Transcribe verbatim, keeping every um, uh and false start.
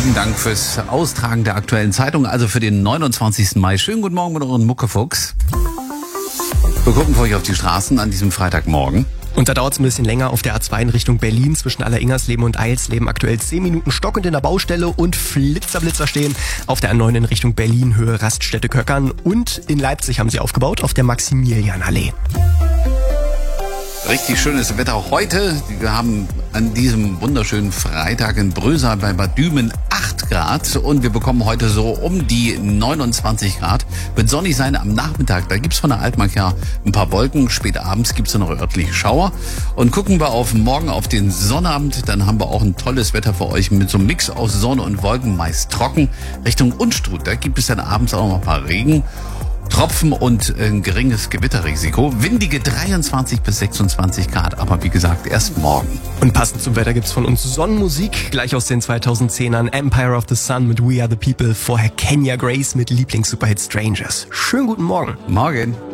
Herzlichen Dank fürs Austragen der aktuellen Zeitung, also für den neunundzwanzigsten Mai. Schönen guten Morgen mit euren Muckefuchs. Wir gucken für euch auf die Straßen an diesem Freitagmorgen. Und da dauert es ein bisschen länger auf der A zwei in Richtung Berlin zwischen Alleringersleben und Eilsleben. Aktuell zehn Minuten stockend in der Baustelle und Flitzerblitzer stehen. Auf der A neun in Richtung Berlin, Höhe Raststätte Köckern. Und in Leipzig haben sie aufgebaut auf der Maximilianallee. Richtig schönes Wetter auch heute. Wir haben an diesem wunderschönen Freitag in Brösal bei Bad Dümen acht Grad und wir bekommen heute so um die neunundzwanzig Grad. Wird sonnig sein am Nachmittag. Da gibt's von der Altmark her ein paar Wolken. Spät abends gibt's dann noch örtliche Schauer. Und gucken wir auf morgen auf den Sonnabend. Dann haben wir auch ein tolles Wetter für euch mit so einem Mix aus Sonne und Wolken, meist trocken. Richtung Unstrut, da gibt es dann abends auch noch ein paar Regen. Tropfen und ein geringes Gewitterrisiko. Windige dreiundzwanzig bis sechsundzwanzig Grad, aber wie gesagt, erst morgen. Und passend zum Wetter gibt's von uns Sonnenmusik, gleich aus den zweitausendzehnern. Empire of the Sun mit We Are the People, vorher Kenya Grace mit Lieblings-Superhit Strangers. Schönen guten Morgen. Morgen.